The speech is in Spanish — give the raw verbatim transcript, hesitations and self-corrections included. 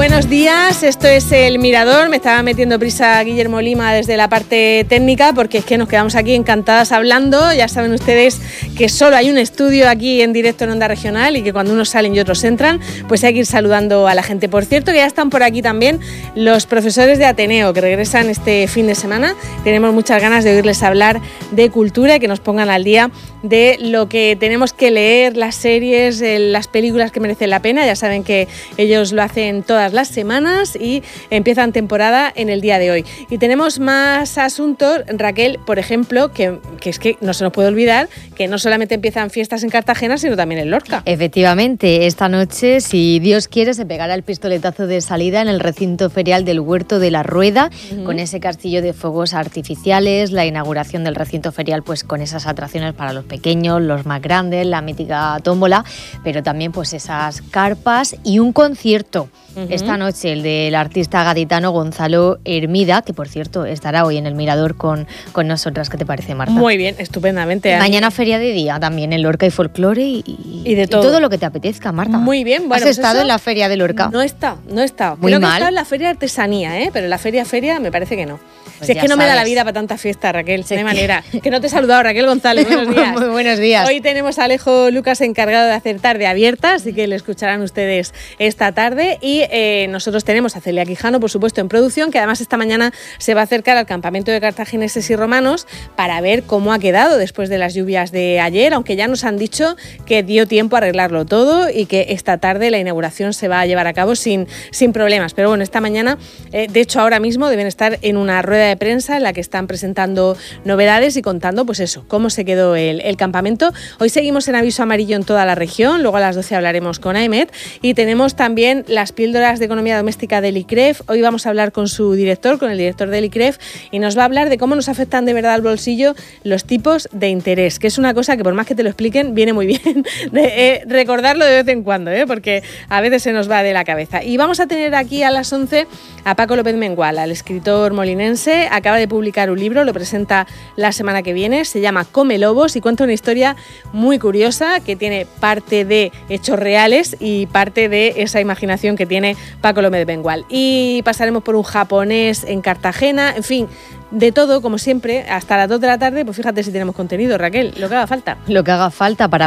buenos días, esto es El Mirador. Me estaba metiendo prisa Guillermo Lima desde la parte técnica porque es que nos quedamos aquí encantadas hablando. Ya saben ustedes que solo hay un estudio aquí en directo en Onda Regional y que cuando unos salen y otros entran, pues hay que ir saludando a la gente. Por cierto, que ya están por aquí también los profesores de Ateneo que regresan este fin de semana. Tenemos muchas ganas de oírles hablar de cultura y que nos pongan al día de lo que tenemos que leer, las series, las películas que merecen la pena. Ya saben que ellos lo hacen todas las semanas y empiezan temporada en el día de hoy. Y tenemos más asuntos, Raquel, por ejemplo, que, que es que no se nos puede olvidar que no solamente empiezan fiestas en Cartagena, sino también en Lorca. Efectivamente, esta noche, si Dios quiere, se pegará el pistoletazo de salida en el recinto ferial del Huerto de la Rueda, uh-huh. con ese castillo de fuegos artificiales, la inauguración del recinto ferial pues con esas atracciones para los pequeños, los más grandes, la mítica tómbola, pero también pues esas carpas y un concierto. Uh-huh. Esta noche el del artista gaditano Gonzalo Hermida, que por cierto estará hoy en El Mirador con, con nosotras. ¿Qué te parece, Marta? Muy bien, estupendamente. Mañana feria de día también en Lorca y folclore y, y, de todo. y todo lo que te apetezca, Marta. Muy bien. Bueno, ¿Has pues estado eso en la feria de Lorca? No he estado, no he estado. Muy Creo mal. que he estado en la feria de artesanía, ¿eh? Pero en la feria feria me parece que no. Pues si es que no sabes. me da la vida para tanta fiesta, Raquel, Sí. no hay manera. Que no te he saludado, Raquel González, buenos días. Muy buenos días. Hoy tenemos a Alejo Lucas encargado de hacer tarde abierta, así que le escucharán ustedes esta tarde. Y eh, nosotros tenemos a Celia Quijano, por supuesto, en producción, que además esta mañana se va a acercar al campamento de cartagineses y romanos para ver cómo ha quedado después de las lluvias de ayer, aunque ya nos han dicho que dio tiempo a arreglarlo todo y que esta tarde la inauguración se va a llevar a cabo sin, sin problemas. Pero bueno, esta mañana, eh, de hecho ahora mismo deben estar en una rueda de prensa en la que están presentando novedades y contando, pues eso, cómo se quedó el, el campamento. Hoy seguimos en aviso amarillo en toda la región, luego a las doce hablaremos con AEMET y tenemos también las píldoras de economía doméstica del I C R E F. Hoy vamos a hablar con su director, con el director del I C R E F, y nos va a hablar de cómo nos afectan de verdad al bolsillo los tipos de interés, que es una cosa que por más que te lo expliquen, viene muy bien de, eh, recordarlo de vez en cuando, ¿eh? Porque a veces se nos va de la cabeza. Y vamos a tener aquí a las once a Paco López Mengual, el escritor molinense. Acaba de publicar un libro, lo presenta la semana que viene, se llama Come Lobos y cuenta una historia muy curiosa que tiene parte de hechos reales y parte de esa imaginación que tiene Paco López Mengual. Y pasaremos por un japonés en Cartagena, en fin, de todo, como siempre, hasta las dos de la tarde. Pues fíjate si tenemos contenido, Raquel, lo que haga falta. Lo que haga falta para